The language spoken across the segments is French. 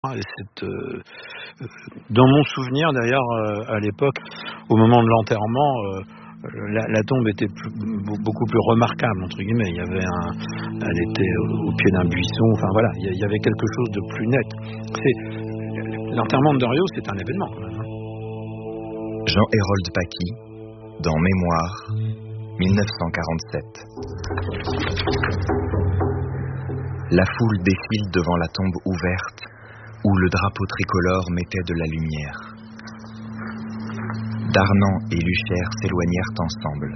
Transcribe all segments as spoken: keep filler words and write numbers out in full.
Et c'est, euh, dans mon souvenir d'ailleurs, euh, à l'époque, au moment de l'enterrement, euh, la, la tombe était plus, beaucoup plus remarquable entre guillemets. Il y avait un, elle était au, au pied d'un buisson. Enfin voilà, il y avait quelque chose de plus net. C'est, l'enterrement de Doriot, c'est un événement quand même. Jean-Hérold Paqui, dans Mémoire, dix-neuf cent quarante-sept. La foule défile devant la tombe ouverte, où le drapeau tricolore mettait de la lumière. Darnan et Luchère s'éloignèrent ensemble.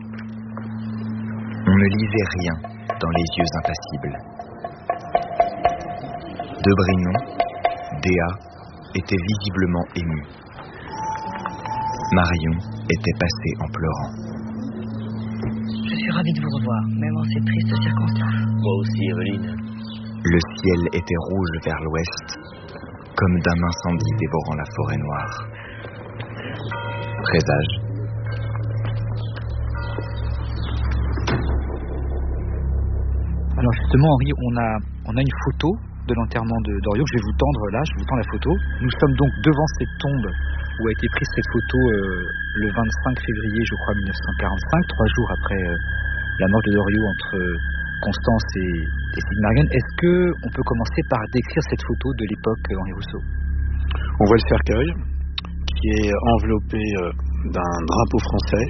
On ne lisait rien dans les yeux impassibles. De Brinon, Déa, était visiblement ému. Marion était passée en pleurant. Je suis ravie de vous revoir, même en ces tristes circonstances. Moi aussi, Evelyne. Le ciel était rouge vers l'ouest, comme d'un incendie dévorant la forêt noire. Présage. Alors justement, Henri, on a, on a une photo de l'enterrement de Doriot que je vais vous tendre là, je vous tends la photo. Nous sommes donc devant cette tombe où a été prise cette photo euh, le vingt-cinq février, je crois, dix-neuf cent quarante-cinq, trois jours après euh, la mort de Doriot entre euh, Constance et, et Sigmaringen. Est-ce qu'on peut commencer par décrire cette photo de l'époque, euh, Henri Rousseau? On voit le cercueil qui est enveloppé euh, d'un drapeau français,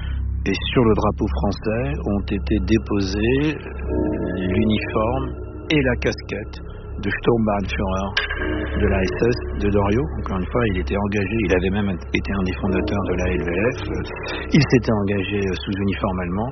et sur le drapeau français ont été déposés l'uniforme et la casquette de Sturmbannführer de la S S de Doriot. Encore une fois, il était engagé, il avait même été un des fondateurs de la L V F, il s'était engagé sous uniforme allemand,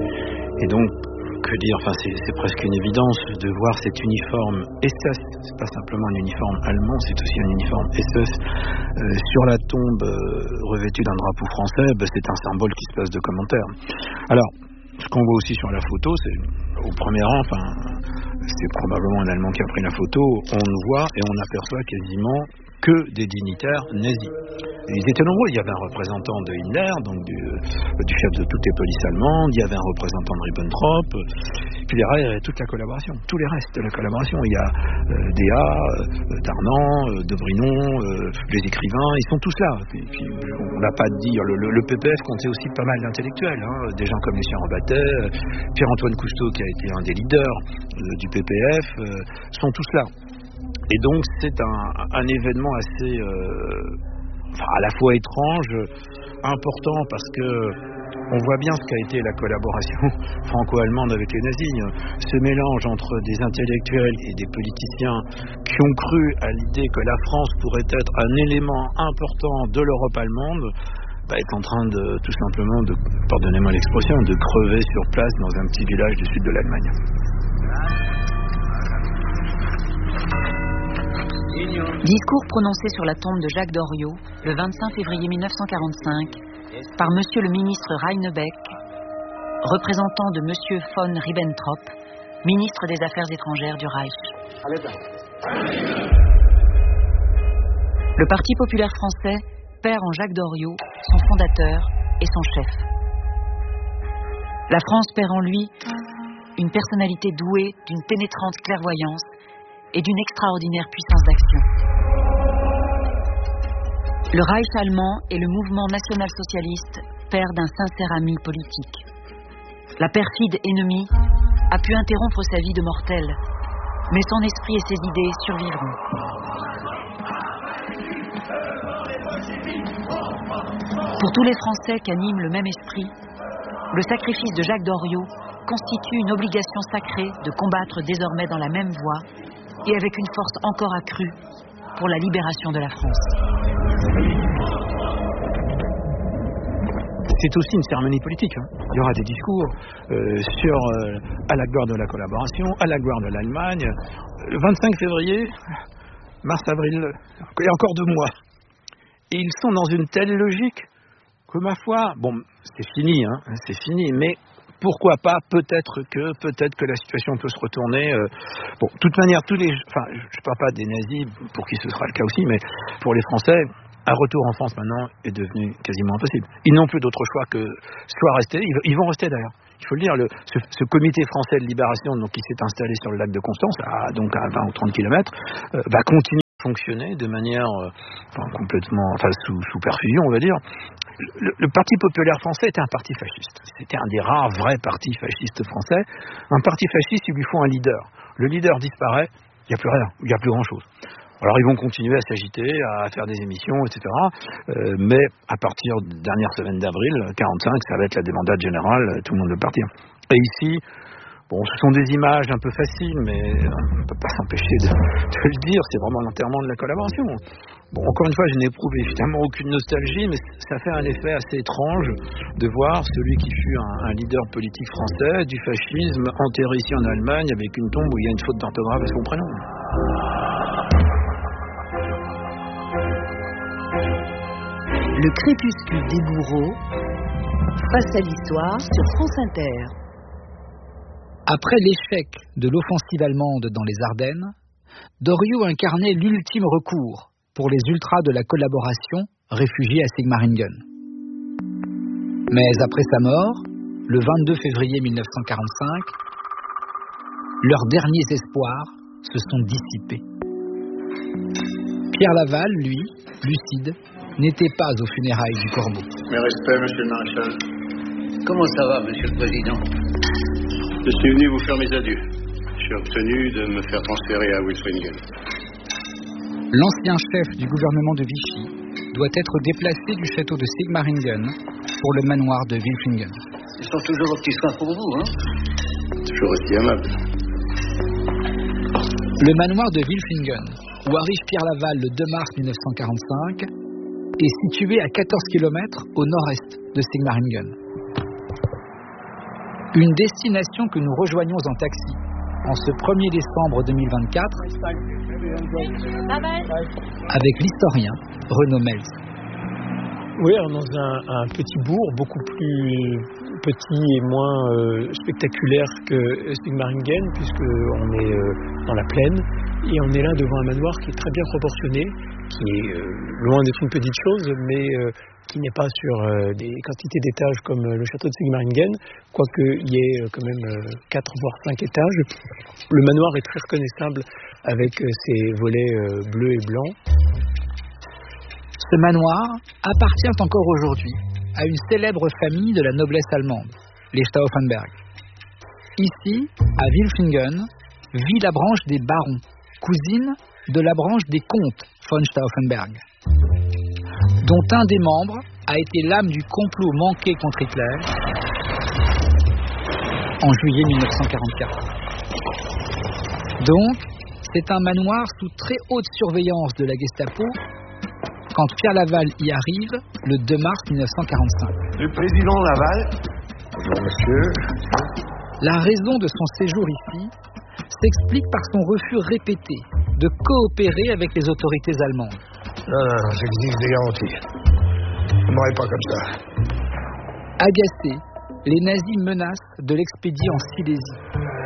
et donc que dire, enfin c'est, c'est presque une évidence de voir cet uniforme S S, c'est pas simplement un uniforme allemand, c'est aussi un uniforme S S euh, sur la tombe euh, revêtue d'un drapeau français. Ben, c'est un symbole qui se passe de commentaires. Alors, ce qu'on voit aussi sur la photo, c'est au premier rang, enfin c'est probablement un Allemand qui a pris la photo, on voit et on aperçoit quasiment que des dignitaires nazis. Et ils étaient nombreux, il y avait un représentant de Hitler, donc du, du chef de toutes les polices allemandes, il y avait un représentant de Ribbentrop, puis derrière il y avait toute la collaboration, tous les restes de la collaboration. Il y a euh, Déa, euh, Darnan, euh, De Brinon, euh, les écrivains, ils sont tous là. Et puis on n'a pas à dire, le, le, le P P F comptait aussi pas mal d'intellectuels, hein, des gens comme Lucien Robatet, euh, Pierre-Antoine Cousteau qui a été un des leaders euh, du P P F, euh, sont tous là. Et donc c'est un, un événement assez, euh, enfin, à la fois étrange, important, parce que on voit bien ce qu'a été la collaboration franco-allemande avec les nazis. Ce mélange entre des intellectuels et des politiciens qui ont cru à l'idée que la France pourrait être un élément important de l'Europe allemande, bah, est en train de, tout simplement, de, pardonnez-moi l'expression, de crever sur place dans un petit village du sud de l'Allemagne. Discours prononcé sur la tombe de Jacques Doriot le vingt-cinq février mille neuf cent quarante-cinq par Monsieur le ministre Rheinebeck, représentant de Monsieur von Ribbentrop, ministre des Affaires étrangères du Reich. Le Parti populaire français perd en Jacques Doriot son fondateur et son chef. La France perd en lui une personnalité douée d'une pénétrante clairvoyance et d'une extraordinaire puissance d'action. Le Reich allemand et le mouvement national-socialiste perdent un sincère ami politique. La perfide ennemie a pu interrompre sa vie de mortel, mais son esprit et ses idées survivront. Pour tous les Français qu'anime le même esprit, le sacrifice de Jacques Doriot constitue une obligation sacrée de combattre désormais dans la même voie et avec une force encore accrue pour la libération de la France. C'est aussi une cérémonie politique, hein. Il y aura des discours euh, sur euh, à la gloire de la collaboration, à la gloire de l'Allemagne. Le vingt-cinq février, mars-avril, il y a encore deux mois. Et ils sont dans une telle logique que, ma foi, bon, c'est fini, hein, c'est fini, mais pourquoi pas, peut-être que, peut-être que la situation peut se retourner. Euh, bon, de toute manière, tous les, enfin, je ne parle pas des nazis, pour qui ce sera le cas aussi, mais pour les Français, un retour en France maintenant est devenu quasiment impossible. Ils n'ont plus d'autre choix que soit rester, ils vont rester d'ailleurs. Il faut le dire, le, ce, ce comité français de libération, donc, qui s'est installé sur le lac de Constance, à, donc à vingt ou trente kilomètres, euh, va continuer fonctionnait de manière euh, enfin, complètement, enfin sous, sous perfusion, on va dire. Le, le Parti populaire français était un parti fasciste. C'était un des rares vrais partis fascistes français. Un parti fasciste, il lui faut un leader. Le leader disparaît, il n'y a plus rien, il n'y a plus grand-chose. Alors ils vont continuer à s'agiter, à faire des émissions, et cetera. Euh, mais à partir de la dernière semaine d'avril, quarante-cinq, ça va être la débandade générale, tout le monde veut partir. Et ici, bon, ce sont des images un peu faciles, mais on ne peut pas s'empêcher de, de le dire, c'est vraiment l'enterrement de la collaboration. Bon, encore une fois, je n'éprouve évidemment aucune nostalgie, mais ça fait un effet assez étrange de voir celui qui fut un, un leader politique français du fascisme enterré ici en Allemagne avec une tombe où il y a une faute d'orthographe à son prénom. Le crépuscule des bourreaux, face à l'histoire sur France Inter. Après l'échec de l'offensive allemande dans les Ardennes, Doriot incarnait l'ultime recours pour les ultras de la collaboration réfugiés à Sigmaringen. Mais après sa mort, le vingt-deux février mille neuf cent quarante-cinq, leurs derniers espoirs se sont dissipés. Pierre Laval, lui, lucide, n'était pas aux funérailles du Corbeau. Mes respects, monsieur le maréchal. Comment ça va, monsieur le président? Je suis venu vous faire mes adieux. J'ai obtenu de me faire transférer à Wilfringen. L'ancien chef du gouvernement de Vichy doit être déplacé du château de Sigmaringen pour le manoir de Wilfringen. Ils sont toujours au petit soin pour vous, hein? Toujours aussi aimable. Le manoir de Wilfringen, où arrive Pierre Laval le deux mars mille neuf cent quarante-cinq, est situé à quatorze kilomètres au nord-est de Sigmaringen. Une destination que nous rejoignons en taxi en ce premier décembre deux mille vingt-quatre avec l'historien Renaud Mels. Oui, alors dans un, un petit bourg beaucoup plus petit et moins euh, spectaculaire que Sigmaringen, puisqu'on est euh, dans la plaine et on est là devant un manoir qui est très bien proportionné, qui est euh, loin d'être une petite chose, mais euh, qui n'est pas sur euh, des quantités d'étages comme euh, le château de Sigmaringen, quoique il y ait euh, quand même euh, quatre voire cinq étages. Le manoir est très reconnaissable avec euh, ses volets euh, bleus et blancs. Ce manoir appartient encore aujourd'hui à une célèbre famille de la noblesse allemande, les Stauffenberg. Ici, à Wilfringen, vit la branche des barons, cousine de la branche des comtes von Stauffenberg, dont un des membres a été l'âme du complot manqué contre Hitler en juillet mille neuf cent quarante-quatre. Donc, c'est un manoir sous très haute surveillance de la Gestapo quand Pierre Laval y arrive le deux mars mille neuf cent quarante-cinq. Le président Laval. Bonjour, monsieur. La raison de son séjour ici s'explique par son refus répété de coopérer avec les autorités allemandes. Non, non, non, j'exige des garanties. Ne m'aurez pas comme ça. Agacés, les nazis menacent de l'expédier en Silésie,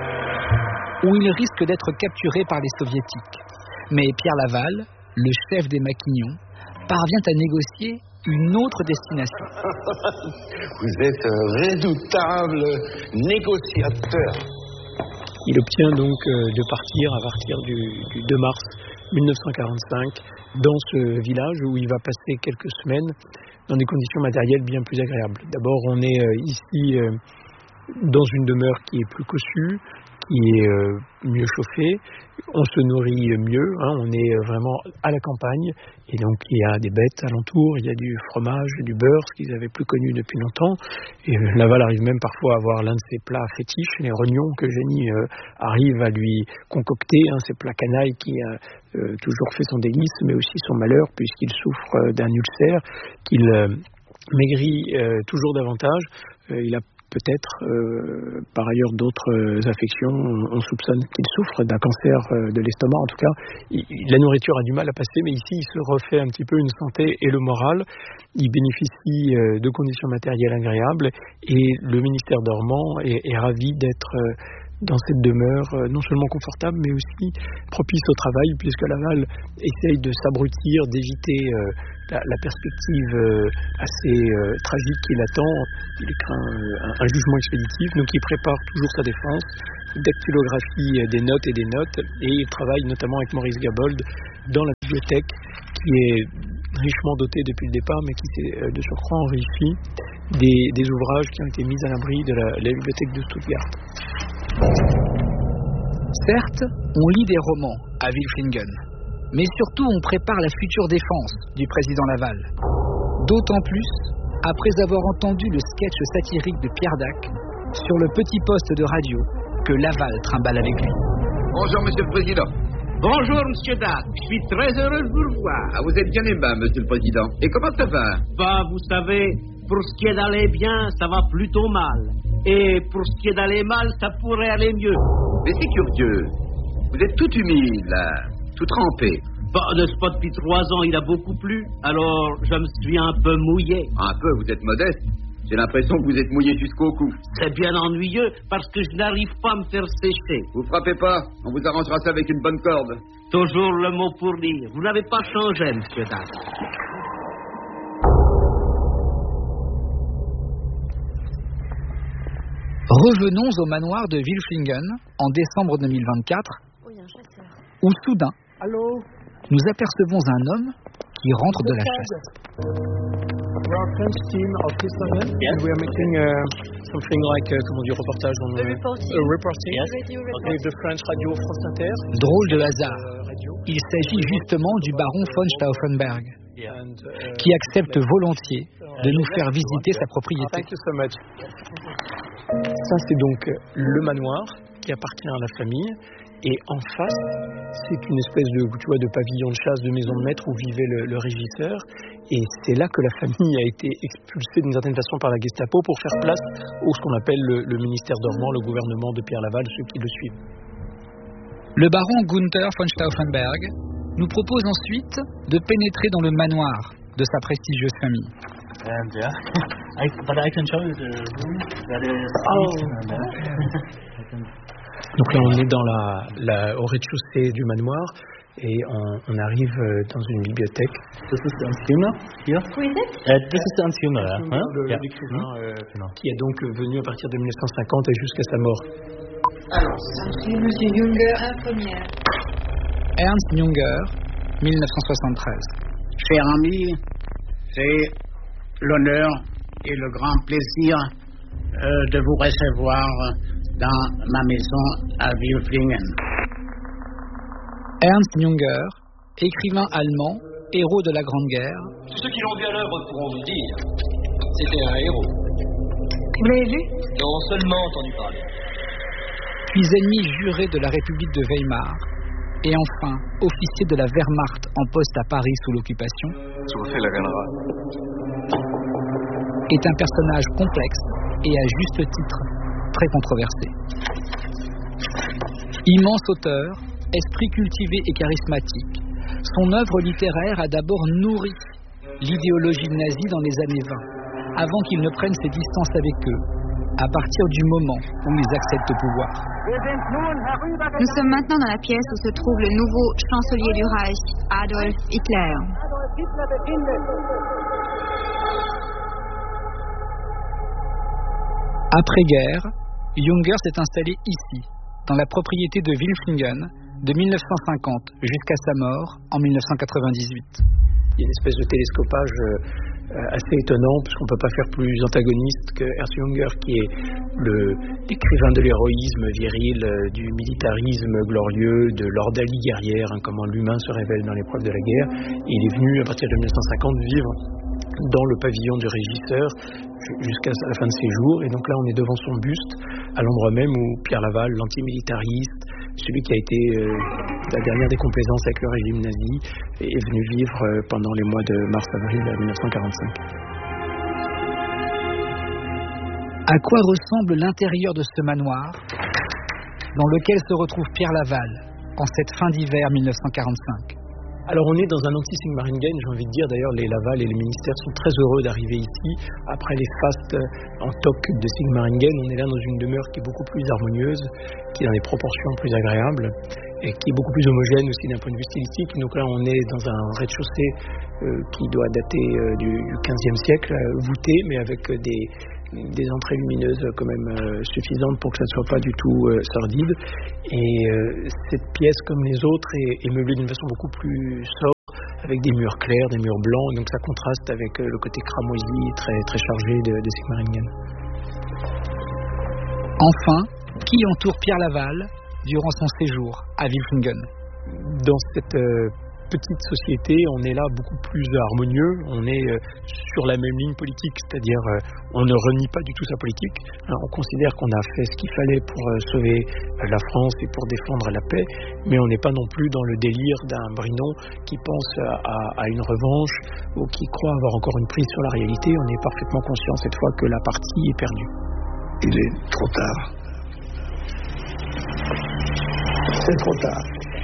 où il risque d'être capturé par les soviétiques. Mais Pierre Laval, le chef des maquignons, parvient à négocier une autre destination. Vous êtes un redoutable négociateur. Il obtient donc de partir à partir du, du deux mars mille neuf cent quarante-cinq dans ce village où il va passer quelques semaines dans des conditions matérielles bien plus agréables. D'abord, on est ici dans une demeure qui est plus cossue, qui est euh, mieux chauffée, on se nourrit mieux, hein, on est vraiment à la campagne, et donc il y a des bêtes alentour, il y a du fromage, du beurre, ce qu'ils n'avaient plus connu depuis longtemps, et euh, Laval arrive même parfois à avoir l'un de ses plats fétiches, les rognons que Génie euh, arrive à lui concocter, hein, ces plats canailles qui a euh, toujours fait son délice, mais aussi son malheur, puisqu'il souffre euh, d'un ulcère, qu'il euh, maigrit euh, toujours davantage, euh, il a peut-être, euh, par ailleurs, d'autres euh, affections. On, on soupçonne qu'il souffre d'un cancer euh, de l'estomac. En tout cas, il, la nourriture a du mal à passer, mais ici, il se refait un petit peu une santé et le moral. Il bénéficie euh, de conditions matérielles agréables et le ministère dormant est, est ravi d'être euh, dans cette demeure euh, non seulement confortable, mais aussi propice au travail, puisque Laval essaye de s'abrutir, d'éviter euh, la, la perspective euh, assez euh, tragique qui l'attend. Il craint euh, un, un jugement expéditif, donc il prépare toujours sa défense, dactylographie des notes et des notes, et il travaille notamment avec Maurice Gabold dans la bibliothèque qui est richement dotée depuis le départ, mais qui s'est de surcroît enrichie des, des ouvrages qui ont été mis à l'abri de la, la bibliothèque de Stuttgart. Certes, on lit des romans à Wilflingen, mais surtout on prépare la future défense du président Laval. D'autant plus après avoir entendu le sketch satirique de Pierre Dac sur le petit poste de radio que Laval trimballe avec lui. Bonjour, Monsieur le Président. Bonjour, Monsieur Dac. Je suis très heureux de vous revoir. Ah, vous êtes bien aimable, Monsieur le Président. Et comment ça va? Bah, vous savez, pour ce qui est d'aller bien, ça va plutôt mal. Et pour ce qui est d'aller mal, ça pourrait aller mieux. Mais c'est curieux. Vous êtes tout humide, là. Tout trempé. Bah, n'est-ce pas, depuis trois ans, il a beaucoup plu. Alors, je me suis un peu mouillé. Un peu, vous êtes modeste. J'ai l'impression que vous êtes mouillé jusqu'au cou. C'est bien ennuyeux parce que je n'arrive pas à me faire sécher. Vous frappez pas, on vous arrangera ça avec une bonne corde. Toujours le mot pour dire. Vous n'avez pas changé, Monsieur Dac. Revenons au manoir de Wilflingen en décembre deux mille vingt-quatre, où soudain, Allô? nous apercevons un homme qui rentre de la chasse. We are a French team of Wilflingen, yes. And we are making uh, something like, uh, comment dire, reportage on, uh, reporting, uh, reporting yes. Okay. With the French radio France Inter. Drôle de hasard. Il s'agit justement du baron von Stauffenberg, and, uh, qui accepte volontiers de nous faire visiter sa propriété. Thank you so much. Ça, c'est donc le manoir qui appartient à la famille. Et en face, c'est une espèce de, tu vois, de pavillon de chasse, de maison de maître où vivait le, le régisseur. Et c'est là que la famille a été expulsée d'une certaine façon par la Gestapo pour faire place au ce qu'on appelle le, le ministère dormant, le gouvernement de Pierre Laval, ceux qui le suivent. Le baron Gunther von Stauffenberg nous propose ensuite de pénétrer dans le manoir de sa prestigieuse famille. And yeah, I, but I can show you the room. That is oh. Donc là, on est dans la, la, au rez-de-chaussée du manoir et on, on arrive dans une bibliothèque. This is Ernst Jünger here. Who is it? Uh, this is Ernst Jünger, huh? Le, yeah. L'écrivain euh, no. qui est donc venu à partir de mille neuf cent cinquante et jusqu'à sa mort. Alors, c'est Monsieur Jünger, infirmière. Ernst Jünger, mille neuf cent soixante-treize. Cher ami, c'est l'honneur et le grand plaisir euh, de vous recevoir dans ma maison à Wilflingen. Ernst Jünger, écrivain allemand, héros de la Grande Guerre. Tous ceux qui l'ont vu à l'œuvre pourront vous le dire. C'était un héros. Vous l'avez vu? Non, seulement entendu parler. Puis ennemi juré de la République de Weimar. Et enfin, officier de la Wehrmacht en poste à Paris sous l'occupation. Est un personnage complexe et à juste titre très controversé. Immense auteur, esprit cultivé et charismatique, son œuvre littéraire a d'abord nourri l'idéologie nazie dans les années vingt, avant qu'il ne prenne ses distances avec eux, à partir du moment où ils accèdent au pouvoir. Nous sommes maintenant dans la pièce où se trouve le nouveau chancelier du Reich, Adolf Hitler. Après-guerre, Jünger s'est installé ici, dans la propriété de Wilflingen, de mille neuf cent cinquante jusqu'à sa mort en mille neuf cent quatre-vingt-dix-huit. Il y a une espèce de télescopage assez étonnant, puisqu'on ne peut pas faire plus antagoniste que Ernst Jünger, qui est le, l'écrivain de l'héroïsme viril, du militarisme glorieux, de l'ordalie guerrière, hein, comment l'humain se révèle dans l'épreuve de la guerre. Et il est venu, à partir de mille neuf cent cinquante, vivre dans le pavillon du régisseur jusqu'à la fin de ses jours. Et donc là, on est devant son buste, à l'endroit même où Pierre Laval, l'antimilitariste, celui qui a été euh, la dernière des complaisances avec le régime nazi, est venu vivre euh, pendant les mois de mars-avril mille neuf cent quarante-cinq. À quoi ressemble l'intérieur de ce manoir, dans lequel se retrouve Pierre Laval, en cette fin d'hiver mille neuf cent quarante-cinq? Alors on est dans un anti-Sigmaringen, j'ai envie de dire. D'ailleurs, les Laval et les ministères sont très heureux d'arriver ici. Après les fastes en toc de Sigmaringen, on est là dans une demeure qui est beaucoup plus harmonieuse, qui est dans des proportions plus agréables, et qui est beaucoup plus homogène aussi d'un point de vue stylistique. Donc là, on est dans un rez-de-chaussée euh, qui doit dater euh, du quinzième siècle, euh, voûté, mais avec des, des entrées lumineuses quand même euh, suffisantes pour que ça ne soit pas du tout euh, sordide. Et euh, cette pièce, comme les autres, est, est meublée d'une façon beaucoup plus sobre, avec des murs clairs, des murs blancs, donc ça contraste avec euh, le côté cramoisi très, très chargé de, de Sigmaringen. Enfin, qui entoure Pierre Laval durant son séjour à Wilflingen? Dans cette euh, petite société, on est là beaucoup plus harmonieux, on est euh, sur la même ligne politique, c'est-à-dire euh, on ne renie pas du tout sa politique. Hein, on considère qu'on a fait ce qu'il fallait pour euh, sauver euh, la France et pour défendre la paix, mais on n'est pas non plus dans le délire d'un Brinon qui pense à, à, à une revanche ou qui croit avoir encore une prise sur la réalité. On est parfaitement conscient cette fois que la partie est perdue. Il est trop tard. C'est trop tard.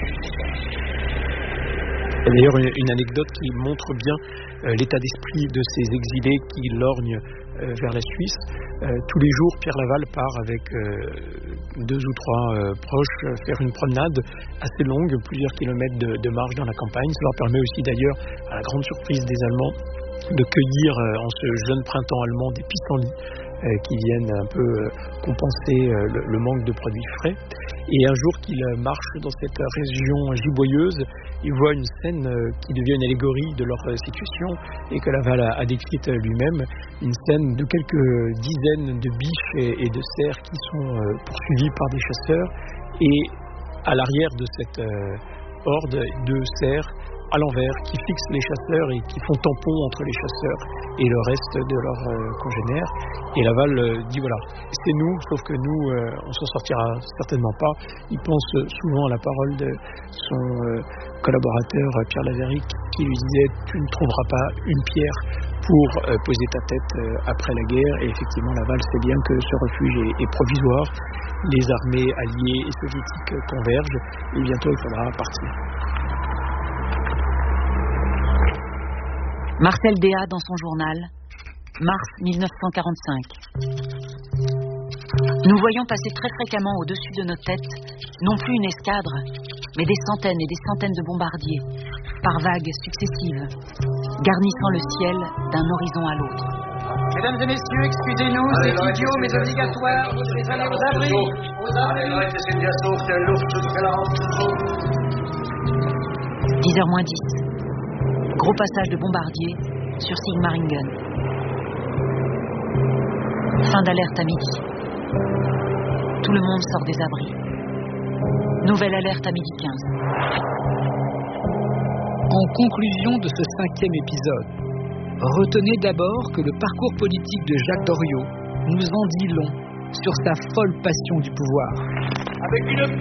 D'ailleurs, une, une anecdote qui montre bien euh, l'état d'esprit de ces exilés qui lorgnent euh, vers la Suisse. Euh, tous les jours, Pierre Laval part avec euh, deux ou trois euh, proches euh, faire une promenade assez longue, plusieurs kilomètres de, de marche dans la campagne. Ça leur permet aussi d'ailleurs, à la grande surprise des Allemands, de cueillir euh, en ce jeune printemps allemand des pissenlits euh, qui viennent un peu euh, compenser euh, le, le manque de produits frais. Et un jour qu'il marche dans cette région giboyeuse, il voit une scène qui devient une allégorie de leur situation et que Laval a, a décrite lui-même, une scène de quelques dizaines de biches et, et de cerfs qui sont euh, poursuivis par des chasseurs, et à l'arrière de cette euh, horde, deux cerfs à l'envers qui fixent les chasseurs et qui font tampon entre les chasseurs et le reste de leurs euh, congénères. Et Laval euh, dit voilà, c'est nous, sauf que nous, euh, on s'en sortira certainement pas. Il pense souvent à la parole de son euh, collaborateur Pierre Lavéric qui lui disait tu ne trouveras pas une pierre pour euh, poser ta tête euh, après la guerre. Et effectivement, Laval sait bien que ce refuge est, est provisoire. Les armées alliées et soviétiques convergent et bientôt il faudra partir. Marcel Déat dans son journal, mars mille neuf cent quarante-cinq. Nous voyons passer très fréquemment au-dessus de nos têtes, non plus une escadre, mais des centaines et des centaines de bombardiers, par vagues successives, garnissant le ciel d'un horizon à l'autre. Mesdames et messieurs, excusez-nous, c'est idiot mais obligatoire, vous devez aller aux abris, aux abris. dix heures moins dix. Gros passage de bombardiers sur Sigmaringen. Fin d'alerte à midi. Tout le monde sort des abris. Nouvelle alerte à midi quinze. En conclusion de ce cinquième épisode, retenez d'abord que le parcours politique de Jacques Doriot nous en dit long sur sa folle passion du pouvoir. Avec une